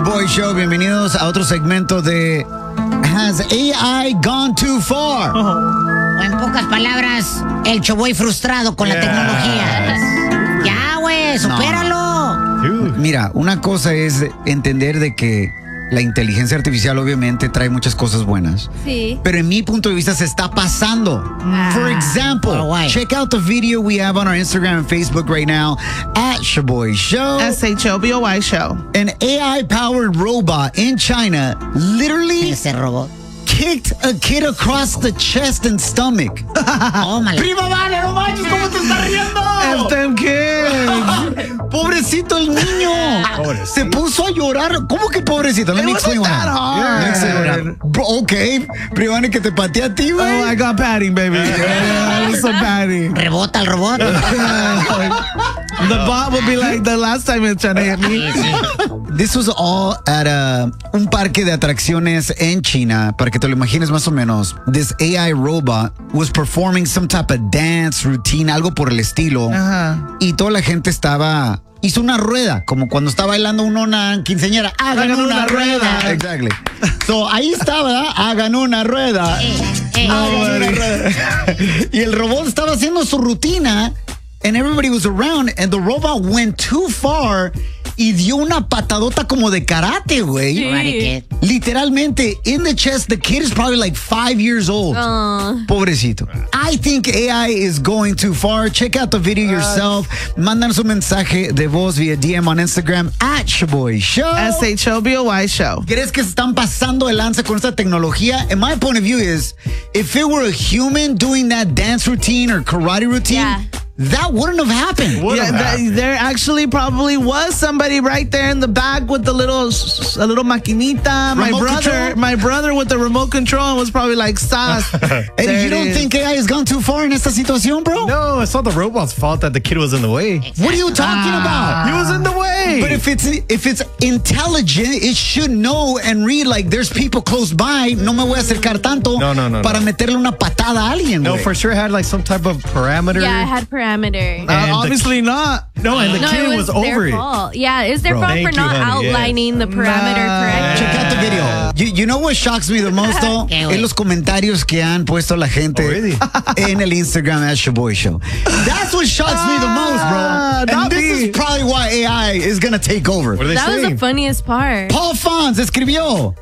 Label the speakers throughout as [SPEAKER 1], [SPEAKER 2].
[SPEAKER 1] Shoboy Show, bienvenidos a otro segmento de Has AI Gone Too Far?
[SPEAKER 2] O en pocas palabras, el Shoboy frustrado con la tecnología. Ya, güey, supéralo.
[SPEAKER 1] Mira, una cosa es entender de que la inteligencia artificial obviamente trae muchas cosas buenas.
[SPEAKER 3] Sí.
[SPEAKER 1] Pero en mi punto de vista se está pasando. For example, check out the video we have on our Instagram and Facebook right now at Shoboy Show.
[SPEAKER 4] SHOBOY Show.
[SPEAKER 1] An AI-powered robot in China literally
[SPEAKER 2] Ese robot.
[SPEAKER 1] kicked a kid across the chest and stomach.
[SPEAKER 2] Tómala.
[SPEAKER 1] ¡Prima Vale, no manches! ¿Cómo te estás riendo?
[SPEAKER 4] Them kids.
[SPEAKER 1] ¡Pobrecito el niño! Se puso a llorar. ¿Cómo que pobrecito? Let me explain what happened. Okay. Privane, que te pateé a ti, güey.
[SPEAKER 4] Oh, I got padding, baby. Yeah, it was some padding.
[SPEAKER 2] Rebota el robot.
[SPEAKER 4] The bot will be like the last time it's trying to hit me.
[SPEAKER 1] This was all at un parque de atracciones en China. Para que te lo imagines más o menos. This AI robot was performing some type of dance routine, algo por el estilo. Y toda la gente hizo una rueda, como cuando está bailando una quinceañera. Hagan una rueda. Exactly. So ahí estaba, hagan una rueda. Hagan una rueda. Y el robot estaba haciendo su rutina. And everybody was around, and the robot went too far y dio una patadota como de karate, güey.
[SPEAKER 2] Sí.
[SPEAKER 1] Literalmente, in the chest, the kid is probably like 5 years old. Pobrecito. I think AI is going too far. Check out the video yourself. Mándanos un mensaje de voz via DM on Instagram at Shoboy Show.
[SPEAKER 4] SHOBOY Show.
[SPEAKER 1] ¿Crees que se están pasando de lanza con esta tecnología? And my point of view is, if it were a human doing that dance routine or karate routine, that wouldn't have happened.
[SPEAKER 4] There actually probably was somebody right there in the back with the little maquinita. My brother with the remote control and was probably like, "Sas."
[SPEAKER 1] And you don't think AI has gone too far in esta situación, bro?
[SPEAKER 5] No, it's not the robot's fault that the kid was in the way.
[SPEAKER 1] What are you talking about?
[SPEAKER 5] He was in the way.
[SPEAKER 1] But if it's intelligent, it should know and read like there's people close by. No me voy a acercar tanto para meterle una patada a alguien.
[SPEAKER 5] No, for sure it had like some type of parameter.
[SPEAKER 3] Yeah, it had parameter.
[SPEAKER 4] Obviously not.
[SPEAKER 5] No, and the kid was over it.
[SPEAKER 3] Fault. Yeah, it's their fault for not outlining the parameter correctly.
[SPEAKER 1] Check out the video. You know what shocks me the most, though? En los comentarios que han puesto la gente en el Instagram at Shoboy Show. That's what shocks me the most, bro. And this is probably why AI is going to take over.
[SPEAKER 5] What are they
[SPEAKER 3] That
[SPEAKER 5] saying?
[SPEAKER 3] was the funniest part.
[SPEAKER 1] Paul Fonz escribió.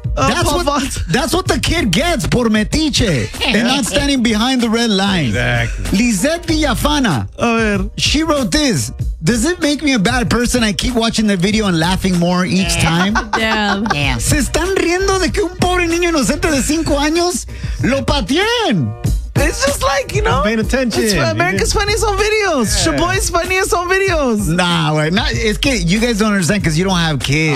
[SPEAKER 1] That's what the kid gets por metiche and not standing behind the red line.
[SPEAKER 5] Exactly.
[SPEAKER 1] Lizette Villafana. She wrote this. Does it make me a bad person? I keep watching the video and laughing more each time.
[SPEAKER 3] Damn.
[SPEAKER 1] Se están riendo de que un pobre niño inocente de 5 años lo pateen.
[SPEAKER 4] It's just like, you know,
[SPEAKER 5] I'm paying attention.
[SPEAKER 4] It's America's Funniest Home Videos. Shoboy's Funniest Home Videos.
[SPEAKER 1] Nah, güey. Es que you guys don't understand because you don't have kids.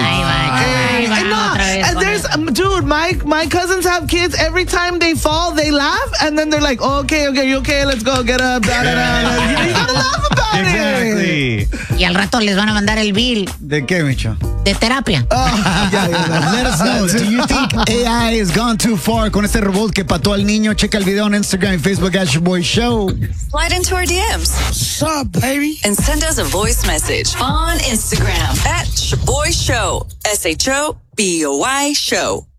[SPEAKER 4] And there's, dude, my cousins have kids. Every time they fall, they laugh, and then they're like, okay, you okay? Let's go, get up. You gotta laugh about
[SPEAKER 5] it.
[SPEAKER 2] Y al rato les van a mandar el bill.
[SPEAKER 1] ¿De qué, Micho?
[SPEAKER 2] De terapia.
[SPEAKER 1] Let us know. Do you think AI has gone too far con este robot que pató al niño? Checa el video on Instagram and Facebook at Shoboy Show.
[SPEAKER 6] Slide into our DMs.
[SPEAKER 4] What's up, baby?
[SPEAKER 6] And send us a voice message on Instagram at Shoboy Show. SHOBOY Show.